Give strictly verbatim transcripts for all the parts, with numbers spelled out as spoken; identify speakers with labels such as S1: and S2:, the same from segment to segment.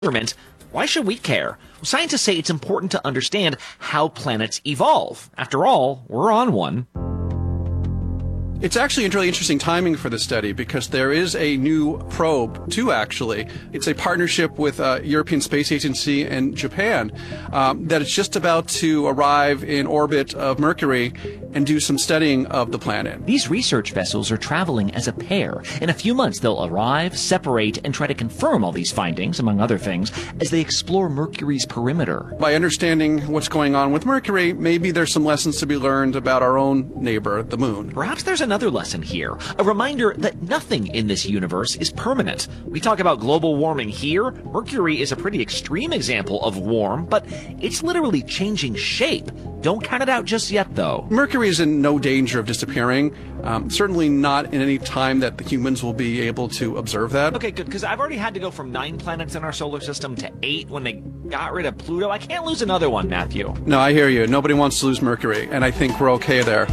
S1: environment, why should we care? Scientists say it's important to understand how planets evolve. After all, we're on one.
S2: It's actually a really interesting timing for the study because there is a new probe, too, actually. It's a partnership with uh, European Space Agency and Japan um, that is just about to arrive in orbit of Mercury and do some studying of the planet.
S1: These research vessels are traveling as a pair. In a few months, they'll arrive, separate, and try to confirm all these findings, among other things, as they explore Mercury's perimeter.
S2: By understanding what's going on with Mercury, maybe there's some lessons to be learned about our own neighbor, the Moon.
S1: Perhaps there's another lesson here, a reminder that nothing in this universe is permanent. We talk about global warming here. Mercury is a pretty extreme example of warm, but it's literally changing shape. Don't count it out just yet, though.
S2: Mercury is in no danger of disappearing. Um, certainly not in any time that the humans will be able to observe that.
S1: Okay, good, because I've already had to go from nine planets in our solar system to eight when they got rid of Pluto. I can't lose another one, Matthew.
S2: No, I hear you. Nobody wants to lose Mercury, and I think we're okay there.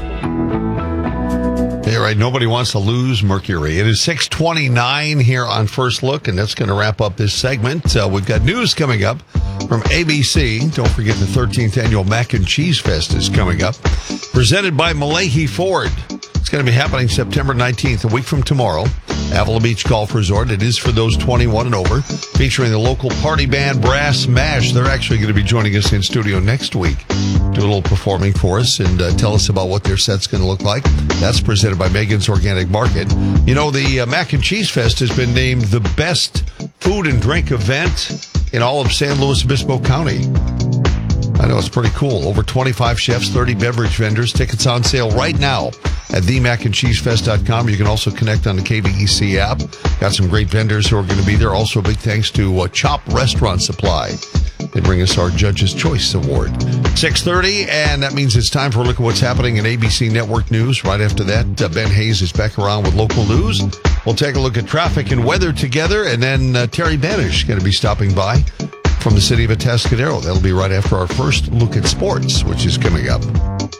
S3: You're right. Nobody wants to lose Mercury. It is six twenty-nine here on First Look, and that's going to wrap up this segment. Uh, we've got news coming up from A B C. Don't forget the thirteenth Annual Mac and Cheese Fest is coming up. Presented by Malahi Ford. It's going to be happening September nineteenth, a week from tomorrow. Avila Beach Golf Resort. It is for those twenty-one and over. Featuring the local party band Brass Mash. They're actually going to be joining us in studio next week. Do a little performing for us and uh, tell us about what their set's going to look like. That's presented by Megan's Organic Market. You know, the uh, Mac and Cheese Fest has been named the best food and drink event in all of San Luis Obispo County. I know, it's pretty cool. Over twenty-five chefs, thirty beverage vendors. Tickets on sale right now at the mac and cheese fest dot com. You can also connect on the K V E C app. Got some great vendors who are going to be there. Also, a big thanks to uh, Chop Restaurant Supply. They bring us our Judge's Choice Award. six thirty, and that means it's time for a look at what's happening in A B C Network News. Right after that, uh, Ben Hayes is back around with local news. We'll take a look at traffic and weather together, and then uh, Terry Banish is going to be stopping by from the city of Atascadero. That'll be right after our first look at sports, which is coming up.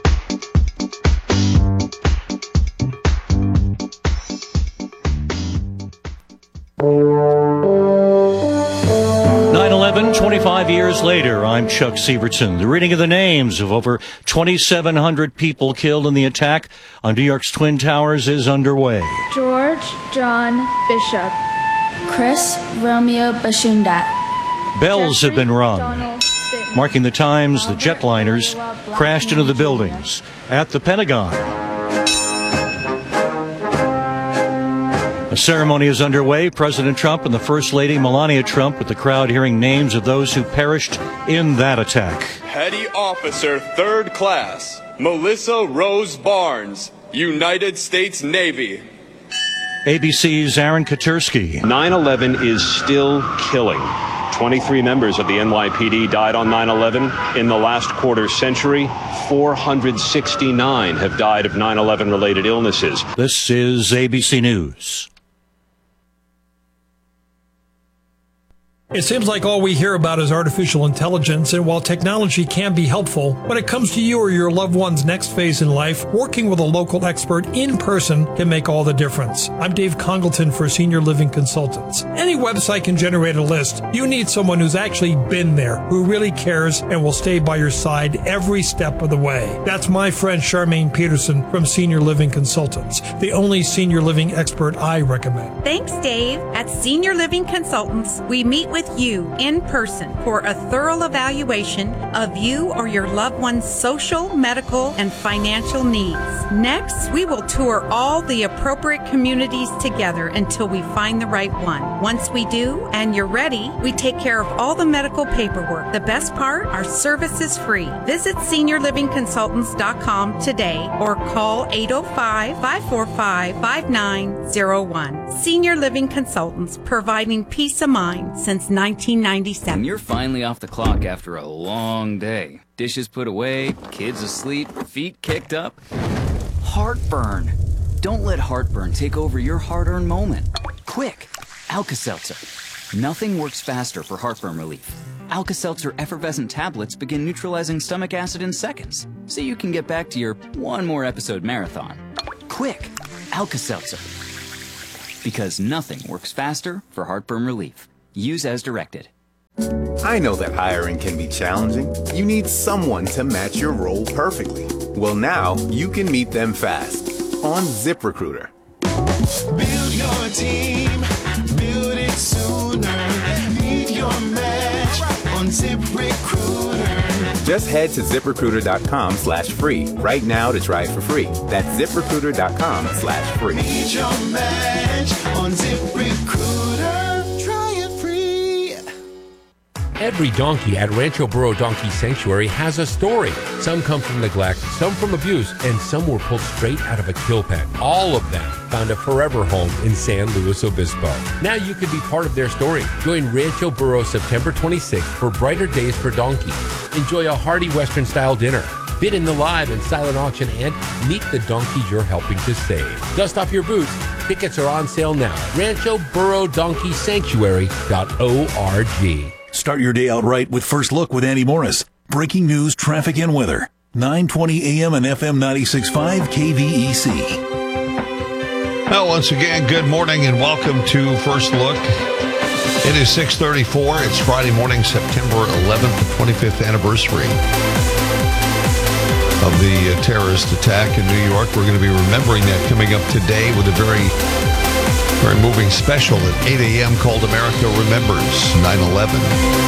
S4: nine eleven, twenty-five years later, I'm Chuck Sievertson. The reading of the names of over twenty-seven hundred people killed in the attack on New York's Twin Towers is underway.
S5: George John Bishop.
S6: Chris Romeo Bashundat.
S4: Bells have been rung, marking the times the jetliners crashed into the buildings at the Pentagon. A ceremony is underway. President Trump and the First Lady Melania Trump with the crowd hearing names of those who perished in that attack.
S7: Petty Officer Third Class Melissa Rose Barnes, United States Navy.
S4: A B C's Aaron Katursky.
S8: nine eleven is still killing. twenty-three members of the N Y P D died on nine eleven. In the last quarter century, four hundred sixty-nine have died of nine eleven related illnesses.
S4: This is A B C News.
S9: It seems like all we hear about is artificial intelligence, and while technology can be helpful, when it comes to you or your loved one's next phase in life, working with a local expert in person can make all the difference. I'm Dave Congleton for Senior Living Consultants. Any website can generate a list. You need someone who's actually been there, who really cares, and will stay by your side every step of the way. That's my friend Charmaine Peterson from Senior Living Consultants, the only senior living expert I recommend.
S10: Thanks, Dave. At Senior Living Consultants, we meet with you in person for a thorough evaluation of you or your loved one's social, medical, and financial needs. Next, we will tour all the appropriate communities together until we find the right one. Once we do, and you're ready, we take care of all the medical paperwork. The best part, our service is free. Visit senior living consultants dot com today or call eight oh five, five four five, five nine oh one. Senior Living Consultants, providing peace of mind since nineteen ninety-seven.
S11: When you're finally off the clock after a long day, dishes put away, kids asleep, feet kicked up, heartburn. Don't let heartburn take over your hard-earned moment. Quick, Alka-Seltzer. Nothing works faster for heartburn relief. Alka-Seltzer effervescent tablets begin neutralizing stomach acid in seconds, so you can get back to your one more episode marathon. Quick, Alka-Seltzer. Because nothing works faster for heartburn relief. Use as directed.
S12: I know that hiring can be challenging. You need someone to match your role perfectly. Well, now you can meet them fast on ZipRecruiter.
S13: Build your team, build it sooner. Meet your match on ZipRecruiter.
S12: Just head to ZipRecruiter.com slash free right now to try it for free. That's ZipRecruiter.com slash free.
S13: Meet your match on ZipRecruiter. Try it free.
S14: Every donkey at Rancho Burro Donkey Sanctuary has a story. Some come from neglect, some from abuse, and some were pulled straight out of a kill pen. All of them found a forever home in San Luis Obispo. Now you can be part of their story. Join Rancho Burro September twenty-sixth for Brighter Days for Donkeys. Enjoy a hearty Western-style dinner, bid in the live and silent auction, and meet the donkeys you're helping to save. Dust off your boots. Tickets are on sale now. Rancho Burro Donkey Sanctuary dot org.
S15: Start your day out right with First Look with Andy Morris. Breaking news, traffic, and weather. nine twenty A M and F M ninety-six point five K V E C.
S3: Well, once again, good morning and welcome to First Look. It is six thirty-four. It's Friday morning, September eleventh, the twenty-fifth anniversary of the uh, terrorist attack in New York. We're going to be remembering that coming up today with a very, very moving special at eight A M called America Remembers nine eleven.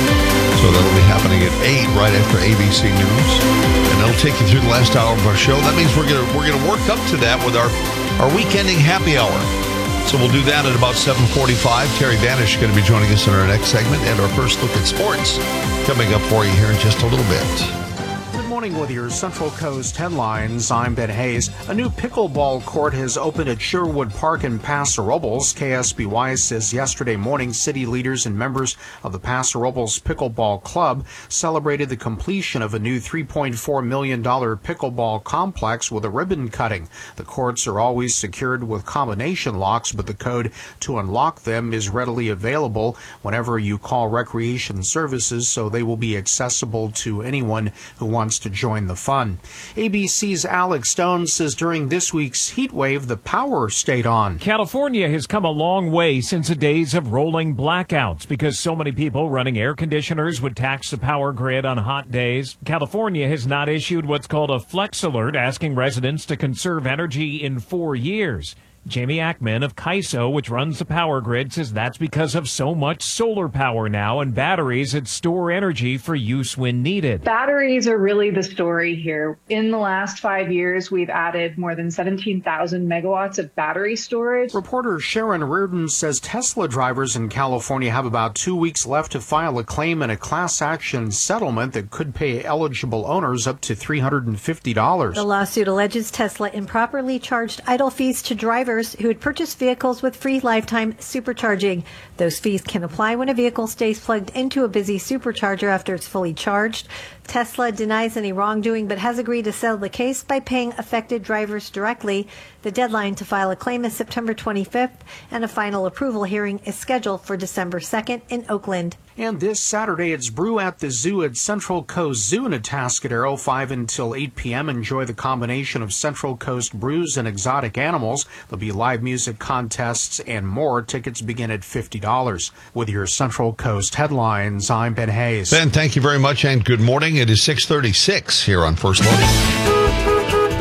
S3: So that'll be happening at eight right after A B C News. And that'll take you through the last hour of our show. That means we're going to we're going to work up to that with our, our weekending happy hour. So we'll do that at about seven forty-five. Terry Banish is going to be joining us in our next segment. And our first look at sports coming up for you here in just a little bit.
S16: Morning with your Central Coast headlines. I'm Ben Hayes. A new pickleball court has opened at Sherwood Park in Paso Robles. K S B Y says yesterday morning, city leaders and members of the Paso Robles Pickleball Club celebrated the completion of a new three point four million dollars pickleball complex with a ribbon cutting. The courts are always secured with combination locks, but the code to unlock them is readily available whenever you call Recreation Services, so they will be accessible to anyone who wants to join the fun. A B C's Alex Stone says during this week's heat wave, the power stayed on.
S17: California has come a long way since the days of rolling blackouts because so many people running air conditioners would tax the power grid on hot days. California has not issued what's called a flex alert, asking residents to conserve energy in four years. Jamie Ackman of C A I S O, which runs the power grid, says that's because of so much solar power now and batteries that store energy for use when needed.
S18: Batteries are really the story here. In the last five years, we've added more than seventeen thousand megawatts of battery storage.
S16: Reporter Sharon Reardon says Tesla drivers in California have about two weeks left to file a claim in a class action settlement that could pay eligible owners up to three hundred fifty dollars.
S19: The lawsuit alleges Tesla improperly charged idle fees to drivers who had purchased vehicles with free lifetime supercharging. Those fees can apply when a vehicle stays plugged into a busy supercharger after it's fully charged. Tesla denies any wrongdoing but has agreed to settle the case by paying affected drivers directly. The deadline to file a claim is September twenty-fifth, and a final approval hearing is scheduled for December second in Oakland.
S16: And this Saturday, it's Brew at the Zoo at Central Coast Zoo in Atascadero, five until eight p.m. Enjoy the combination of Central Coast brews and exotic animals. There'll be live music contests and more. Tickets begin at fifty dollars. With your Central Coast headlines, I'm Ben Hayes.
S3: Ben, thank you very much, and good morning. It is six thirty-six here on First Look.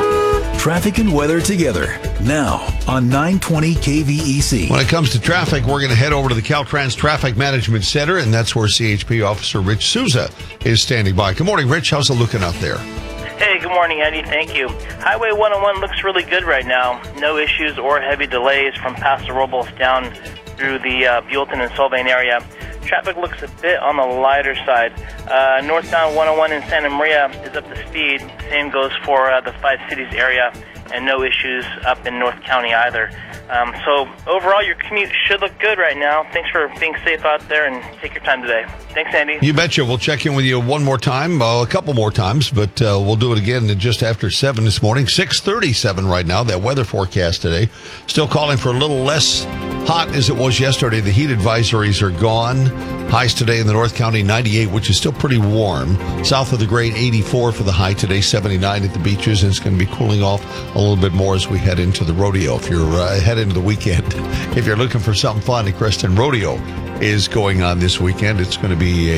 S15: Traffic and weather together now on nine twenty K V E C.
S3: When it comes to traffic, we're going to head over to the Caltrans Traffic Management Center, and that's where C H P Officer Rich Souza is standing by. Good morning, Rich. How's it looking out there?
S20: Hey, good morning, Andy. Thank you. Highway one oh one looks really good right now. No issues or heavy delays from Paso Robles down through the uh, Buellton and Solvang area. Traffic looks a bit on the lighter side. Uh, northbound one oh one in Santa Maria is up to speed. Same goes for uh, the Five Cities area, and no issues up in North County either. Um, so overall, your commute should look good right now. Thanks for being safe out there, and take your time today. Thanks, Andy.
S3: You betcha. We'll check in with you one more time, uh, a couple more times, but uh, we'll do it again just after seven this morning. six thirty-seven right now, that weather forecast today. Still calling for a little less hot as it was yesterday. The heat advisories are gone. Highs today in the North County, ninety-eight, which is still pretty warm. South of the Great, eighty-four for the high today, seventy-nine at the beaches, and it's going to be cooling off a little bit more as we head into the rodeo. If you're uh, head into the weekend, if you're looking for something fun, the Creston Rodeo is going on this weekend. It's going to be a